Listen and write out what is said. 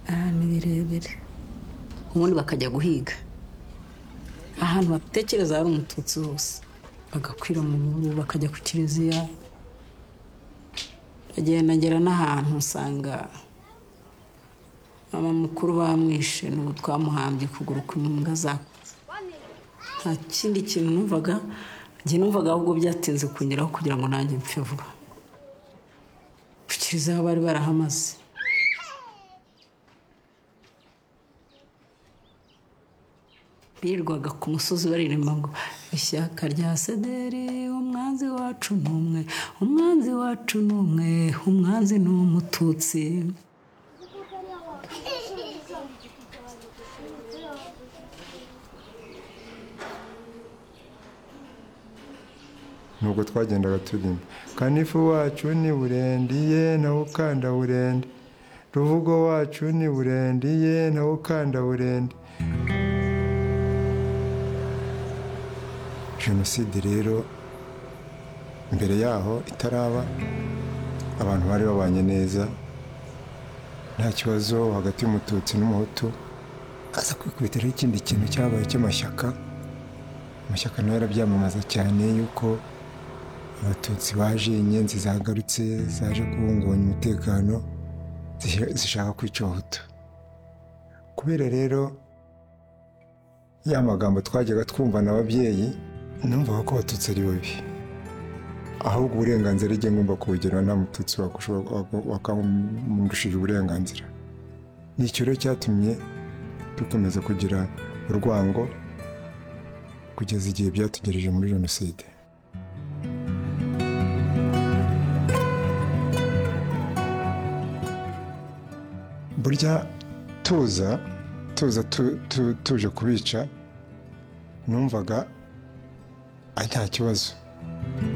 ni birebire ubundi bakajya guhiga ahantu batekereza hari umututsi hose bagakwira mu buru bakajya ku kiliziya agera n'ahantu usanga mama mukuru bamwishe n'ubu twamuhambye kuguru kw'imbwa zako nta kindi kintu numvaga ahubwo byatinze kunyuraho kugira ngo nanjye mpfe vuba ku kiliziya bari barahamaze birirwaga ku musozi baririmba ngo ishyaka rya sederi umwanzi wacu n'umwe umwanzi wacu n'umwe umwanzi ni umututsi nubwo twagendaga turimba kanifu wacu ni burendiye nawe ukanda burende ruvugo wacu ni burendiye nawe ukanda burende. Jenoside rero mbere yaho itaraba abantu bari babanye neza nta kibazo hagati y'umututsi n'umuhutu aza kwikubitiraho ikindi kintu cyabaye cy'amashyaka nayo arabyamamaza cyane yuko abatutsi baje inyenzi zagarutse zaje kubungabanya umutekano zishaka kwica abahutu kubera rero ya magambo twajyaga twumva n'ababyeyi numvaga ko abatutsi ari babi ahubwo uburenganzira igihe ngomba kubugira nta mututsi wakamundishije uburenganzira ni icyo rero cyatumye dukomeza kugira urwango kugeza igihe byatugereje muri jenoside. burya tuje kubica numvaga nta kibazo